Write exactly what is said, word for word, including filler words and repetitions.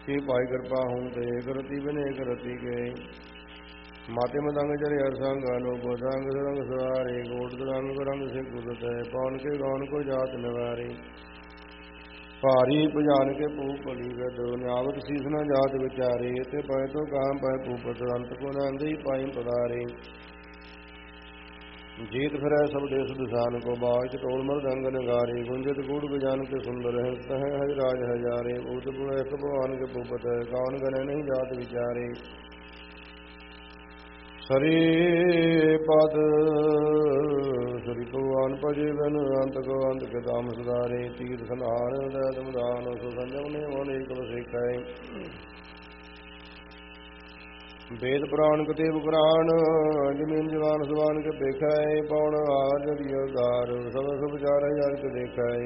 ਕੀ ਪਾਈ ਕਿਰਪਾ ਹੂੰ ਤੇ ਕਰਤੀ ਬਿਨੇ ਕਰਤੀ ਗਏ ਮਾਤੇ ਮਦੰਗ ਚਰੇ ਹਰ ਸੰਗ ਅਨੋਪ ਰੰਗ ਰੰਗ ਸਵਾਰੇ ਗੋਟ ਰੰਗ ਰੰਗ ਸੇ ਗੁਰਤ ਹੈ ਪੌਣ ਕੇ ਗੌਨ ਕੋ ਜਾਤ ਨਿਵਾਰੇ ਭਾਰੀ ਭਜਾਨ ਕੇ ਭੂਪ ਭਲੀ ਗਦ ਨਿਆਵਤ ਸੀਸ ਨਾ ਜਾਤ ਵਿਚਾਰੇ ਤੇ ਪੈ ਤੋ ਕਾਮ ਪੈ ਭੂਪਤ ਅੰਤ ਕੋ ਨੰਦੇ ਪਾਈ ਪਦਾਰੇ ਜੀਤ ਫਿਰੈ ਸਭ ਦੇਸ ਦਿਸਾਨ ਕੋ ਬਾਜ ਟੋਲ ਮਰਦੰਗ ਨਗਾਰੇ ਗੁੰਜਤ ਗੂੜ ਬਜਾਨ ਕੇ ਸੁੰਦਰ ਹੈ ਸਹਿ ਹਰਿ ਰਾਜ ਹਜ਼ਾਰੇ ਬੂਤ ਪੁਰ ਇੱਕ ਭਗਵਾਨ ਕੇ ਭੂਪਤ ਕੌਣ ਗਨੇ ਨਹੀਂ ਜਾਤ ਵਿਚਾਰੇ ਸਰੀ ਪਦ ਸ੍ਰੀ ਭਗਵਾਨ ਭਜੇ ਬਨ ਅੰਤ ਕੋ ਅੰਤ ਕੇ ਦਾਮ ਸੁਧਾਰੇ ਤੀਰਥ ਸੰਹਾਰ ਦਇ ਮਦਾਨ ਸੋ ਸੰਜਮ ਨੇ ਮਨ ਏਕ ਵਸੇਖੈ ਵੇਦ ਪੁਰਾਣ ਕਤੇਬ ਪੁਰਾਣ ਜਮੀਨ ਜਵਾਨ ਸਵਾਨ ਕੇ ਦੇਖੈ ਪੌਣ ਆਰ ਜੜੀ ਉਦਾਰ ਸਭ ਸਭ ਵਿਚਾਰ ਹਜ਼ਾਰ ਕੇ ਦੇਖੈ